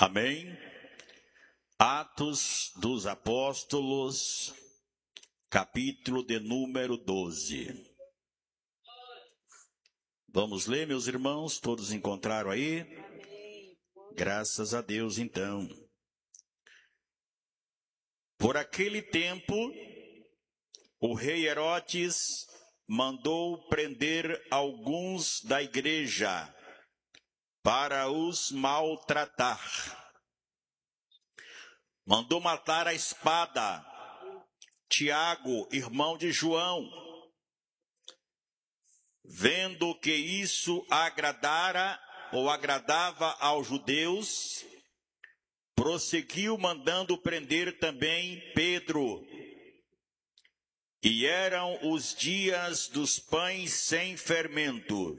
Amém? Atos dos Apóstolos, capítulo de número 12. Vamos ler, meus irmãos? Todos encontraram aí? Graças a Deus, então. Por aquele tempo, o rei Herodes mandou prender alguns da igreja para os maltratar. Mandou matar à espada Tiago, irmão de João. Vendo que isso agradava aos judeus, prosseguiu mandando prender também Pedro. E eram os dias dos pães sem fermento.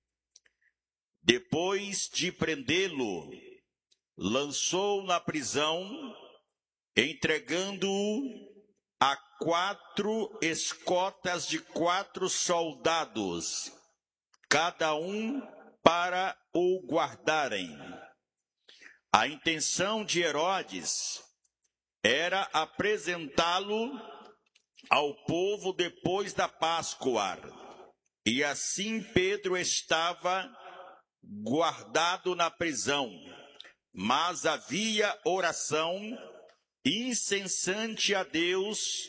Depois de prendê-lo, lançou na prisão, entregando-o a 4 escotas de 4 soldados, cada um para o guardarem. A intenção de Herodes era apresentá-lo ao povo depois da Páscoa. E assim Pedro estava guardado na prisão, mas havia oração incessante a Deus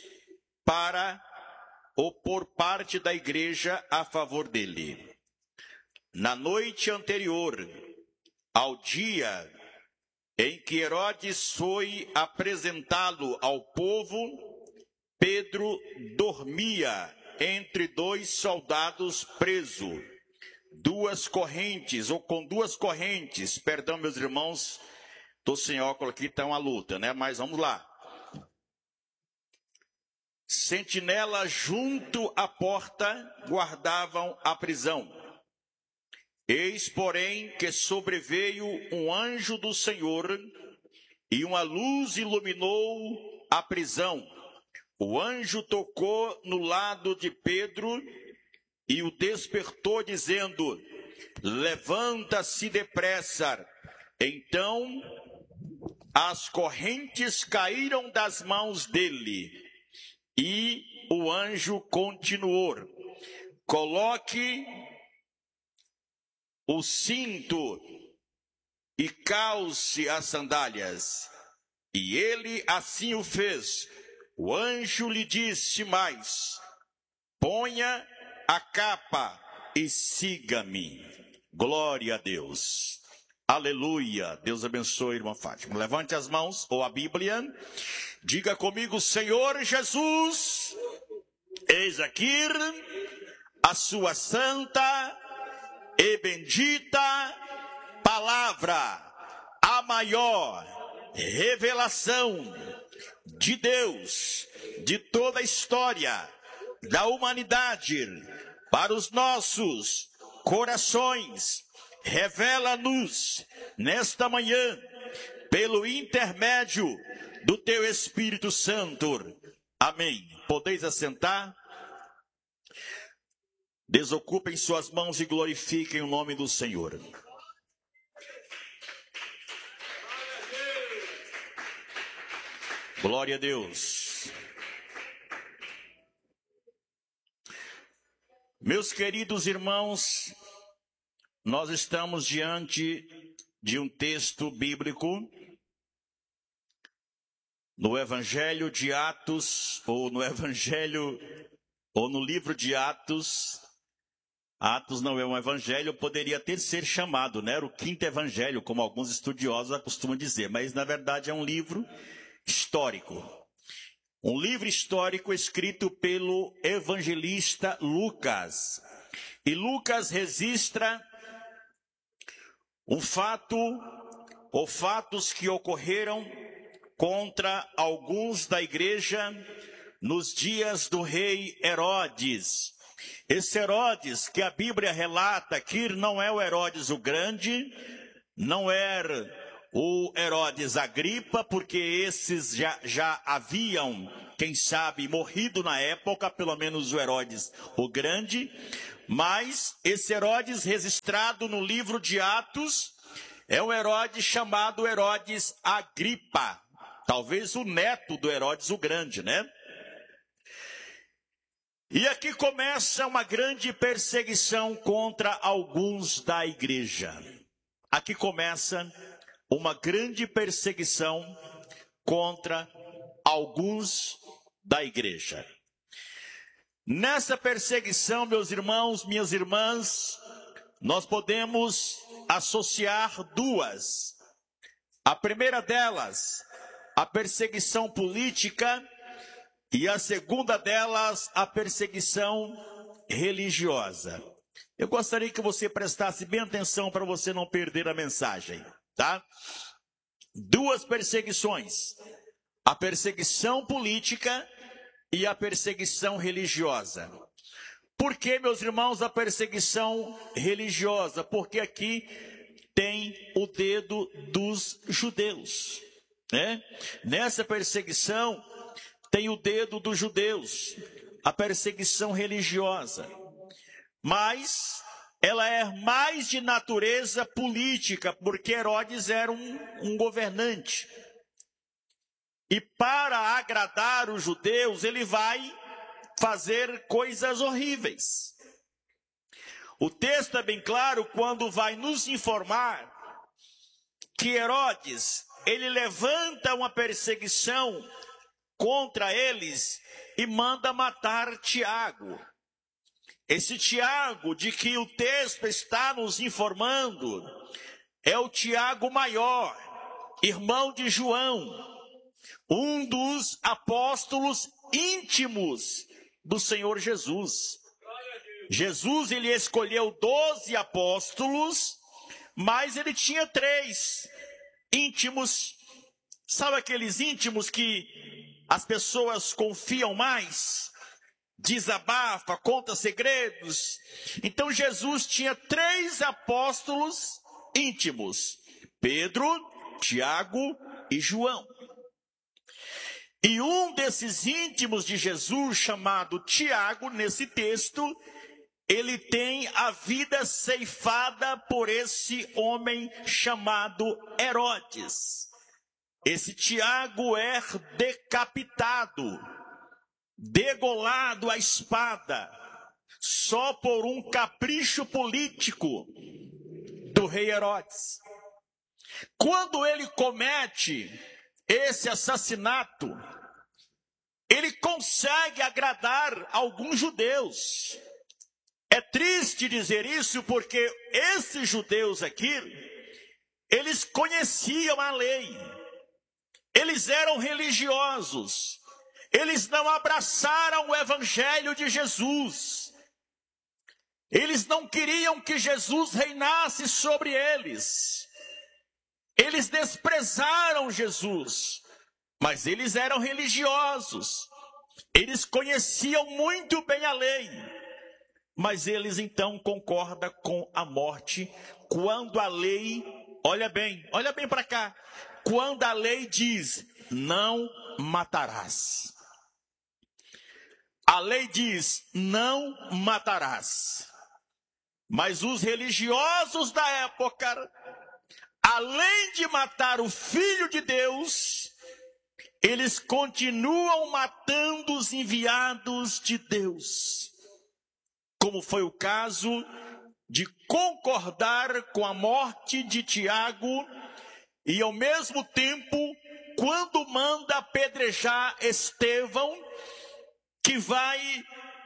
por parte da igreja a favor dele. Na noite anterior ao dia em que Herodes foi apresentá-lo ao povo, Pedro dormia entre 2 soldados preso, com duas correntes, perdão, meus irmãos, estou sem óculos aqui, está uma luta, né? Mas vamos lá. Sentinelas junto à porta guardavam a prisão. Eis, porém, que sobreveio um anjo do Senhor e uma luz iluminou a prisão. O anjo tocou no lado de Pedro e o despertou, dizendo: levanta-se depressa. Então as correntes caíram das mãos dele e o anjo continuou: coloque o cinto e calce as sandálias. E ele assim o fez. O anjo lhe disse mais: ponha a capa e siga-me. Glória a Deus. Aleluia. Deus abençoe, irmã Fátima. Levante as mãos ou a Bíblia. Diga comigo: Senhor Jesus, eis aqui a sua santa e bendita palavra, a maior revelação de Deus, de toda a história da humanidade, para os nossos corações. Revela-nos nesta manhã, pelo intermédio do teu Espírito Santo. Amém. Podeis assentar? Desocupem suas mãos e glorifiquem o nome do Senhor. Glória a Deus. Meus queridos irmãos, nós estamos diante de um texto bíblico no Evangelho de Atos, ou no livro de Atos. Atos não é um evangelho, poderia até ser chamado, né? Era o 5º evangelho, como alguns estudiosos costumam dizer, mas na verdade é um livro histórico. Um livro histórico escrito pelo evangelista Lucas. E Lucas registra um fato, ou fatos que ocorreram contra alguns da igreja nos dias do rei Herodes. Esse Herodes que a Bíblia relata aqui não é o Herodes o Grande, não era o Herodes Agripa, porque esses já haviam, quem sabe, morrido na época, pelo menos o Herodes o Grande. Mas esse Herodes registrado no livro de Atos É um Herodes chamado Herodes Agripa. Talvez o neto do Herodes o Grande, né? E aqui começa uma grande perseguição contra alguns da igreja. Aqui começa uma grande perseguição contra alguns da igreja. Nessa perseguição, meus irmãos, minhas irmãs, nós podemos associar duas. A primeira delas, a perseguição política, e a segunda delas, a perseguição religiosa. Eu gostaria que você prestasse bem atenção para você não perder a mensagem, tá? Duas perseguições: a perseguição política e a perseguição religiosa. Por que, meus irmãos, a perseguição religiosa? Porque aqui tem o dedo dos judeus, né? Nessa perseguição tem o dedo dos judeus, a perseguição religiosa. Mas ela é mais de natureza política, porque Herodes era um governante. E para agradar os judeus, ele vai fazer coisas horríveis. O texto é bem claro quando vai nos informar que Herodes, ele levanta uma perseguição contra eles e manda matar Tiago. Esse Tiago de que o texto está nos informando é o Tiago maior, irmão de João, um dos apóstolos íntimos do Senhor Jesus. Jesus, ele escolheu 12 apóstolos, mas ele tinha 3 íntimos. Sabe aqueles íntimos que as pessoas confiam mais? Desabafa, conta segredos. Então Jesus tinha 3 apóstolos íntimos: Pedro, Tiago e João. E um desses íntimos de Jesus, chamado Tiago, nesse texto, ele tem a vida ceifada por esse homem chamado Herodes. Esse Tiago é decapitado, degolado à espada, só por um capricho político do rei Herodes. Quando ele comete esse assassinato, ele consegue agradar alguns judeus. É triste dizer isso, porque esses judeus aqui, eles conheciam a lei, eles eram religiosos, eles não abraçaram o evangelho de Jesus, eles não queriam que Jesus reinasse sobre eles, eles desprezaram Jesus, mas eles eram religiosos, eles conheciam muito bem a lei, mas eles então concordam com a morte quando a lei, olha bem para cá, quando a lei diz, não matarás. A lei diz, não matarás. Mas os religiosos da época, além de matar o Filho de Deus, eles continuam matando os enviados de Deus. Como foi o caso de concordar com a morte de Tiago e, ao mesmo tempo, quando manda apedrejar Estevão, que vai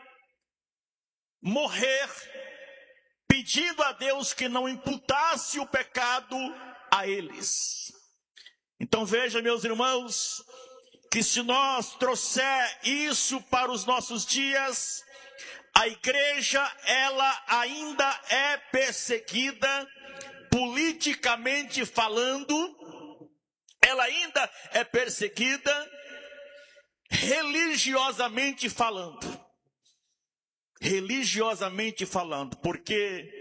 morrer, pedindo a Deus que não imputasse o pecado a eles. Então veja, meus irmãos, que se nós trouxer isso para os nossos dias, a igreja, ela ainda é perseguida, politicamente falando, ela ainda é perseguida, religiosamente falando. Religiosamente falando, porque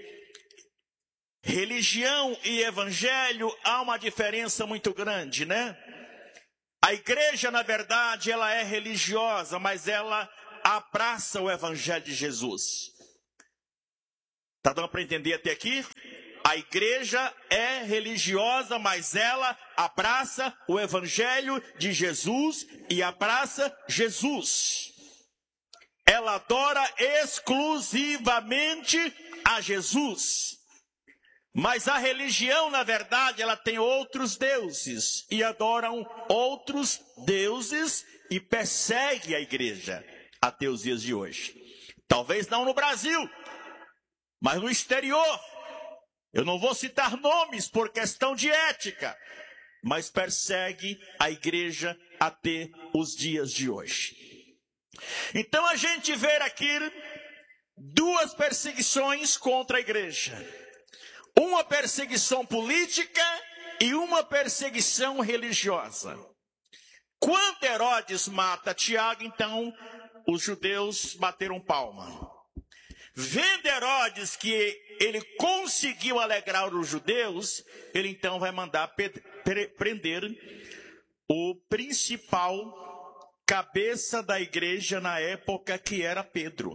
religião e evangelho há uma diferença muito grande, né? A igreja, na verdade, ela é religiosa, mas ela abraça o evangelho de Jesus. Está dando para entender até aqui? A igreja é religiosa, mas ela abraça o evangelho de Jesus e abraça Jesus. Ela adora exclusivamente a Jesus. Mas a religião, na verdade, ela tem outros deuses e adoram outros deuses e persegue a igreja até os dias de hoje. Talvez não no Brasil, mas no exterior. Eu não vou citar nomes por questão de ética, mas persegue a igreja até os dias de hoje. Então a gente vê aqui duas perseguições contra a igreja. Uma perseguição política e uma perseguição religiosa. Quando Herodes mata Tiago, então os judeus bateram palma. Vendo Herodes que ele conseguiu alegrar os judeus, ele então vai mandar prender o principal cabeça da igreja na época, que era Pedro.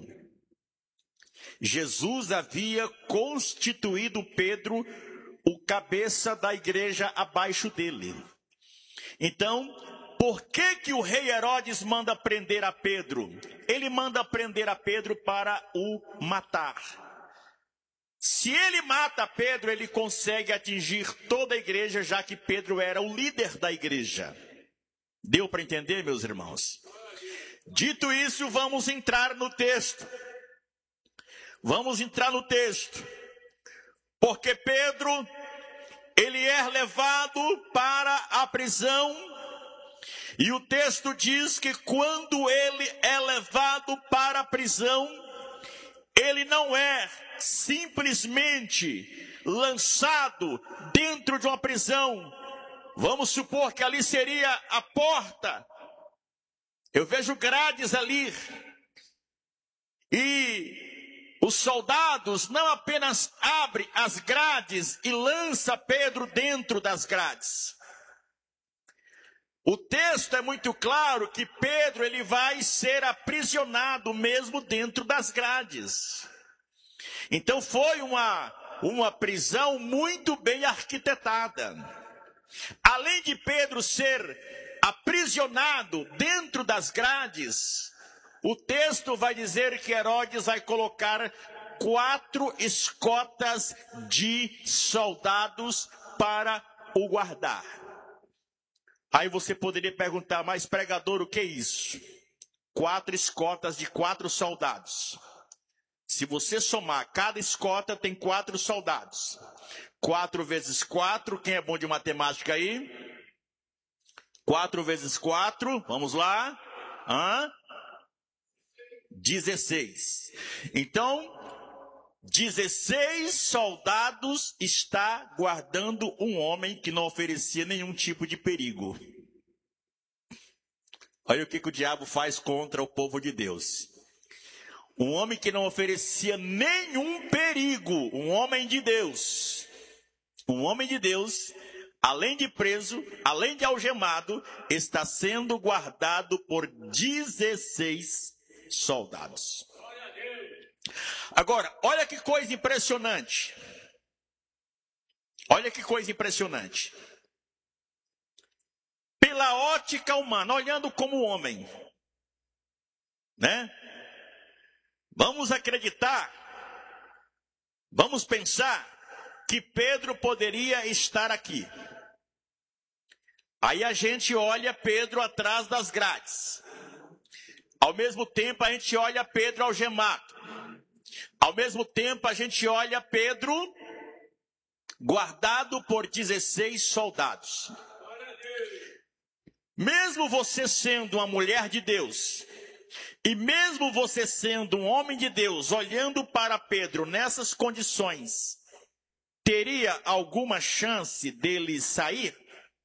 Jesus havia constituído Pedro o cabeça da igreja abaixo dele. Então, por que o rei Herodes manda prender a Pedro? Ele manda prender a Pedro para o matar. Se ele mata Pedro, ele consegue atingir toda a igreja, já que Pedro era o líder da igreja. Deu para entender, meus irmãos? Dito isso, vamos entrar no texto. Vamos entrar no texto. Porque Pedro, ele é levado para a prisão. E o texto diz que quando ele é levado para a prisão, ele não é simplesmente lançado dentro de uma prisão. Vamos supor que ali seria a porta. Eu vejo grades ali. E os soldados não apenas abrem as grades e lançam Pedro dentro das grades. O texto é muito claro que Pedro ele vai ser aprisionado mesmo dentro das grades. Então foi uma prisão muito bem arquitetada. Além de Pedro ser aprisionado dentro das grades, o texto vai dizer que Herodes vai colocar 4 escotas de soldados para o guardar. Aí você poderia perguntar, mas pregador, o que é isso? 4 escotas de 4 soldados. Se você somar, cada escota tem 4 soldados. 4 vezes 4, quem é bom de matemática aí? 4 vezes 4, vamos lá. 16. Então, 16 soldados está guardando um homem que não oferecia nenhum tipo de perigo. Olha o que o diabo faz contra o povo de Deus. Um homem que não oferecia nenhum perigo, um homem de Deus. Um homem de Deus, além de preso, além de algemado, está sendo guardado por 16 soldados. Agora, olha que coisa impressionante. Olha que coisa impressionante. Pela ótica humana, olhando como homem, né? Vamos acreditar, vamos pensar que Pedro poderia estar aqui. Aí a gente olha Pedro atrás das grades. Ao mesmo tempo a gente olha Pedro algemado. Ao mesmo tempo a gente olha Pedro guardado por 16 soldados. Mesmo você sendo uma mulher de Deus, e mesmo você sendo um homem de Deus, olhando para Pedro nessas condições, teria alguma chance dele sair?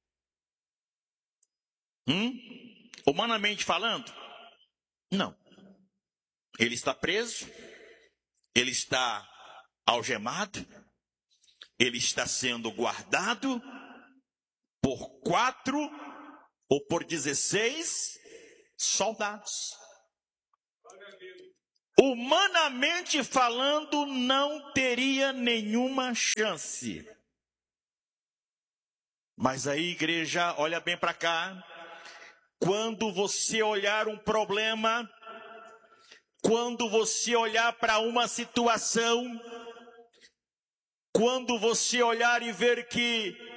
Humanamente falando? Não. Ele está preso, ele está algemado, ele está sendo guardado por 4 ou por 16 soldados. humanamente falando, não teria nenhuma chance. Mas aí, igreja, olha bem para cá. Quando você olhar um problema, quando você olhar para uma situação, quando você olhar e ver que